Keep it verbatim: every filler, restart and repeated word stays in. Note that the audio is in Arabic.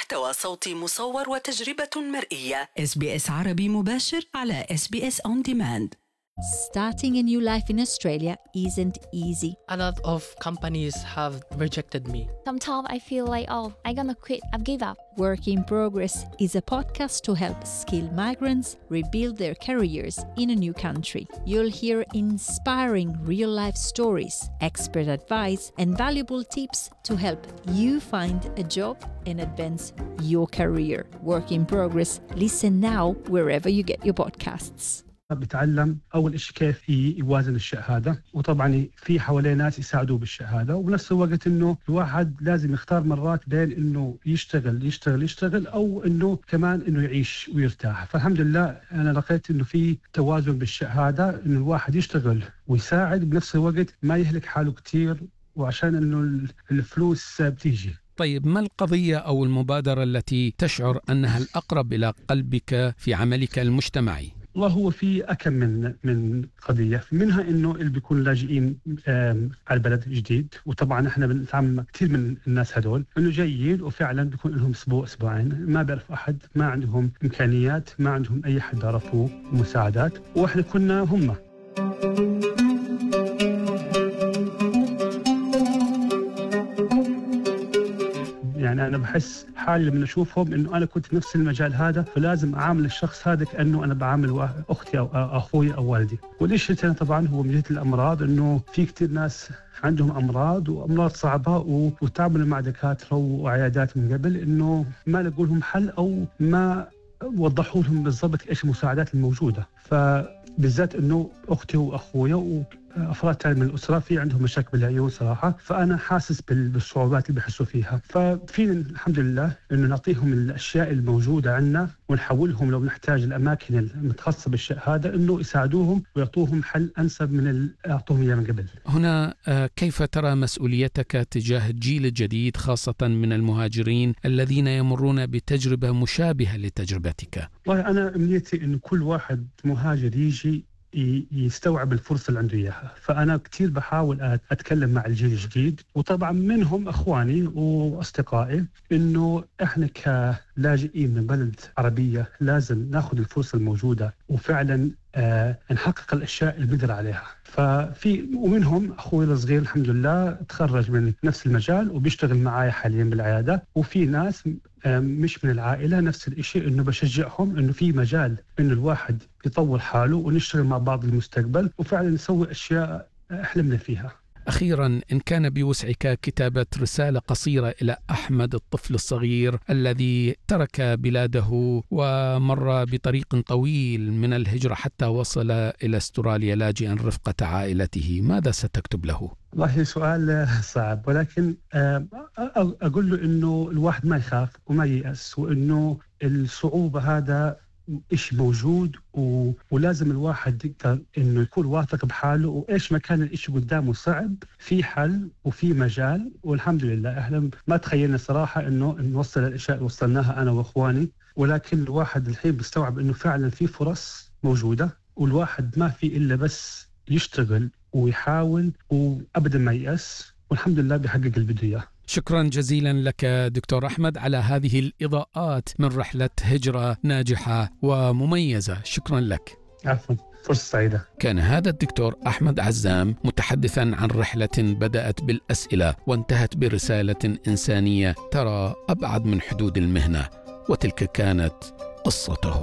محتوى صوتي مصور وتجربة مرئية. إس بي إس عربي مباشر على إس بي إس On Demand. Starting a new life in Australia isn't easy. A lot of companies have rejected me. Sometimes I feel like, oh, I'm gonna quit, I've give up. Work in Progress is a podcast to help skilled migrants rebuild their careers in a new country. You'll hear inspiring real-life stories, expert advice, and valuable tips to help you find a job and advance your career. Work in Progress. Listen now wherever you get your podcasts. بتعلم أول إشي كيف يوازن الشهادة، وطبعاً في حواليه ناس يساعدوه بالشهادة، وبنفس الوقت إنه الواحد لازم يختار مرات بين إنه يشتغل يشتغل يشتغل أو إنه كمان إنه يعيش ويرتاح. فالحمد لله أنا لقيت إنه في توازن بالشهادة، إنه الواحد يشتغل ويساعد بنفس الوقت ما يهلك حاله كتير، وعشان إنه الفلوس بتيجي. طيب، ما القضية أو المبادرة التي تشعر أنها الأقرب إلى قلبك في عملك المجتمعي؟ والله هو في أكم من من قضية، منها إنه اللي بيكون لاجئين على البلد جديد، وطبعا إحنا بنتعامل مع كثير من الناس هدول إنه جايين وفعلا بيكون لهم أسبوع أسبوعين ما بيعرف أحد، ما عندهم إمكانيات، ما عندهم أي حد عرفوه مساعدات، وإحنا كنا هم. يعني أنا بحس حالي لما أشوفهم إنه أنا كنت نفس المجال هذا، فلازم أعامل الشخص هذا كأنه أنا بعامل أختي أو أخوي أو والدي. والإشي الثاني طبعا هو من جهة الأمراض، إنه في كتير ناس عندهم أمراض وأمراض صعبة وتعاملوا مع دكاترة وعيادات من قبل إنه ما لقوا لهم حل أو ما وضحوا لهم بالضبط إيش المساعدات الموجودة. فبالذات إنه أختي وأخويا أفراد تاني من الأسرة في عندهم مشاكل بالعيون صراحة، فأنا حاسس بالصعوبات اللي بيحسوا فيها. ففينا الحمد لله إنه نعطيهم الأشياء الموجودة عندنا ونحولهم لو نحتاج الأماكن المتخصصة بالشيء هذا إنه يساعدوهم ويعطوهم حل أنسب من اللي أعطوهم إياه من قبل. هنا كيف ترى مسؤوليتك تجاه الجيل الجديد خاصة من المهاجرين الذين يمرون بتجربة مشابهة لتجربتك؟ والله أنا أمنيتي إنه كل واحد مهاجر يجي يستوعب الفرصة اللي عنده إياها. فأنا كتير بحاول أتكلم مع الجيل الجديد، وطبعا منهم أخواني وأصدقائي، إنه إحنا كلاجئين من بلد عربية لازم ناخذ الفرصة الموجودة وفعلا آه نحقق الأشياء اللي بنقدر عليها. ففي ومنهم أخوي الصغير الحمد لله تخرج من نفس المجال وبيشتغل معايا حاليا بالعيادة، وفي ناس آه مش من العائلة نفس الإشي، إنه بشجعهم إنه في مجال إنه الواحد يطور حاله ونشتغل مع بعض المستقبل وفعلا نسوي أشياء أحلمنا فيها. أخيرا، إن كان بوسعك كتابة رسالة قصيرة إلى أحمد الطفل الصغير الذي ترك بلاده ومر بطريق طويل من الهجرة حتى وصل إلى أستراليا لاجئا رفقة عائلته، ماذا ستكتب له؟ والله سؤال صعب، ولكن أقول له إنه الواحد ما يخاف وما ييأس، وإنه الصعوبة هذا إيش موجود و... ولازم الواحد يقدر إنه يكون واثق بحاله، وإيش ما كان الإشي قدامه صعب في حل وفي مجال. والحمد لله إحنا ما تخيلنا صراحة إنه نوصل الأشياء اللي وصلناها أنا وإخواني، ولكن الواحد الحين بيستوعب إنه فعلا في فرص موجودة، والواحد ما في إلا بس يشتغل ويحاول وأبدا ما ييأس، والحمد لله بيحقق اللي بده إياه. شكرا جزيلا لك دكتور أحمد على هذه الإضاءات من رحلة هجرة ناجحة ومميزة. شكرا لك. عفوا، فرصة سعيدة. كان هذا الدكتور أحمد عزام متحدثا عن رحلة بدأت بالأسئلة وانتهت برسالة إنسانية ترى أبعد من حدود المهنة، وتلك كانت قصته.